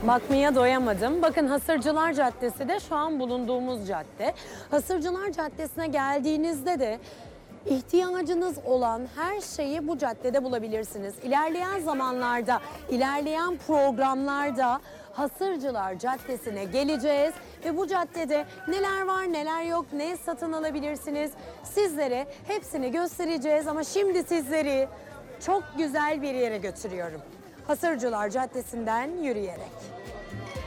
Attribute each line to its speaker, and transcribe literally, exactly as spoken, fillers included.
Speaker 1: Bakmaya doyamadım. Bakın Hasırcılar Caddesi de şu an bulunduğumuz cadde. Hasırcılar Caddesi'ne geldiğinizde de ihtiyacınız olan her şeyi bu caddede bulabilirsiniz. İlerleyen zamanlarda, ilerleyen programlarda Hasırcılar Caddesi'ne geleceğiz ve bu caddede neler var, neler yok, ne satın alabilirsiniz sizlere hepsini göstereceğiz. Ama şimdi sizleri çok güzel bir yere götürüyorum. Hasırcılar Caddesi'nden yürüyerek.